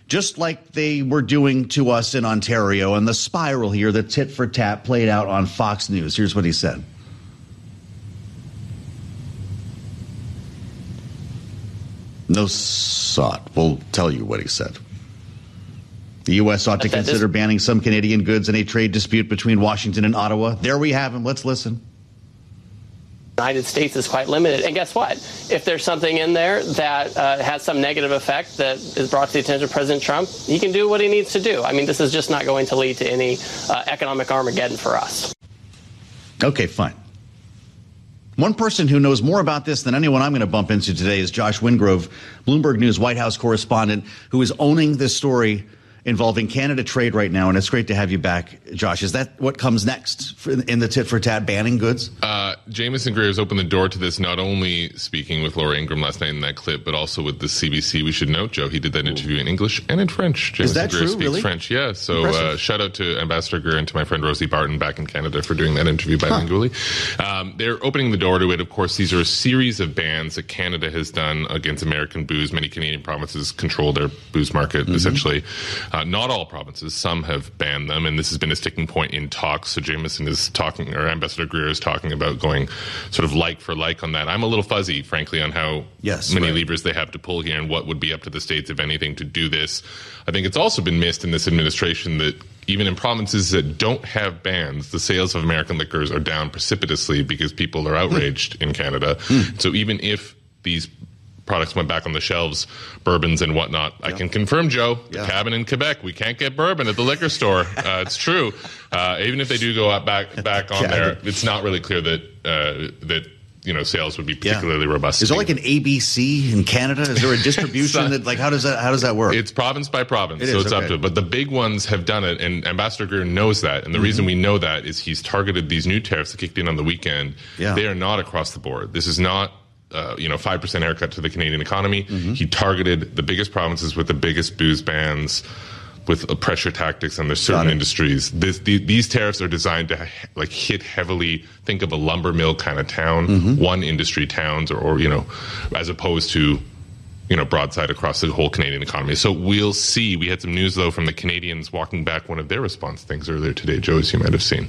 just like they were doing to us in Ontario, and the spiral here, the tit for tat played out on Fox News. Here's what he said. No sot. We'll tell you what he said. The U.S. ought to consider banning some Canadian goods in a trade dispute between Washington and Ottawa. There we have him. Let's listen. The United States is quite limited. And guess what? If there's something in there that has some negative effect that is brought to the attention of President Trump, he can do what he needs to do. I mean, this is just not going to lead to any economic Armageddon for us. Okay, fine. One person who knows more about this than anyone I'm going to bump into today is Josh Wingrove, Bloomberg News White House correspondent, who is owning this story involving Canada trade right now. And it's great to have you back, Josh. Is that what comes next in the tit for tat banning goods? Jamieson Greer has opened the door to this, not only speaking with Laura Ingraham last night in that clip, but also with the CBC. We should note, Joe, he did that interview in English and in French. Jamieson Is that Greer true, speaks really? French, yeah. So shout out to Ambassador Greer and to my friend Rosie Barton back in Canada for doing that interview bilingually. They're opening the door to it. Of course, these are a series of bans that Canada has done against American booze. Many Canadian provinces control their booze market, essentially. Not all provinces. Some have banned them, and this has been a sticking point in talks. So Jamieson is talking, or Ambassador Greer is talking about going sort of like for like on that. I'm a little fuzzy, frankly, on how many levers they have to pull here and what would be up to the states, if anything, to do this. I think it's also been missed in this administration that even in provinces that don't have bans, the sales of American liquors are down precipitously because people are outraged in Canada. So even if these products went back on the shelves, bourbons and whatnot, I can confirm, Joe, the cabin in Quebec, we can't get bourbon at the liquor store. It's true. Even if they do go back on there, it's not really clear that sales would be particularly robust. Is there like an ABC in Canada? Is there a distribution that, like, how does that work? It's province by province, it's up to it. But the big ones have done it, and Ambassador Greer knows that. And the reason we know that is he's targeted these new tariffs that kicked in on the weekend. They are not across the board. This is not 5% haircut to the Canadian economy. He targeted the biggest provinces with the biggest booze bans, with pressure tactics, and there's certain industries. These tariffs are designed to hit heavily. Think of a lumber mill kind of town, one industry towns, or as opposed to broadside across the whole Canadian economy. So we'll see. We had some news though from the Canadians walking back one of their response things earlier today, Joe, as you might have seen.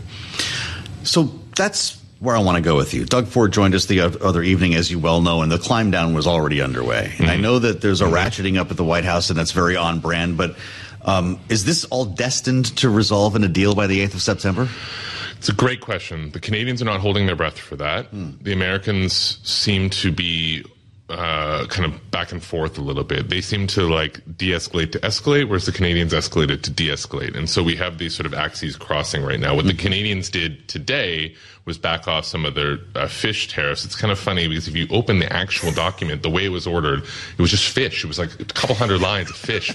So that's where I want to go with you. Doug Ford joined us the other evening, as you well know, and the climb down was already underway. And I know that there's a ratcheting up at the White House, and that's very on brand, but is this all destined to resolve in a deal by the 8th of September? It's a great question. The Canadians are not holding their breath for that. The Americans seem to be kind of back and forth a little bit. They seem to de-escalate to escalate, whereas the Canadians escalated to de-escalate. And so we have these sort of axes crossing right now. What the Canadians did today was back off some of their fish tariffs. It's kind of funny because if you open the actual document, the way it was ordered, it was just fish. It was like a couple hundred lines of fish.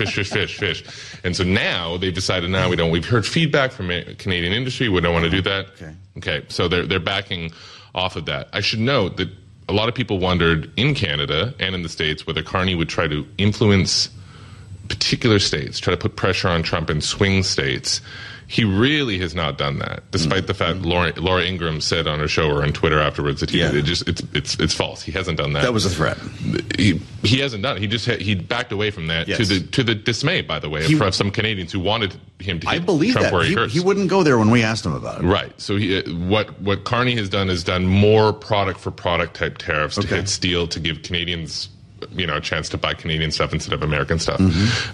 And so now they've decided, we've heard feedback from Canadian industry. We don't want to do that. Okay. So they're backing off of that. I should note that a lot of people wondered in Canada and in the States whether Carney would try to influence particular states, try to put pressure on Trump in swing states. He really has not done that, despite the fact Laura Ingraham said on her show or on Twitter afterwards that it's false. He hasn't done that. That was a threat. He hasn't done it. He backed away from that to the dismay, by the way, of some Canadians who wanted him to hit Trump where he hurts. He wouldn't go there when we asked him about it. Right. So what Carney has done more product for product type tariffs to hit steel, to give Canadians a chance to buy Canadian stuff instead of American stuff.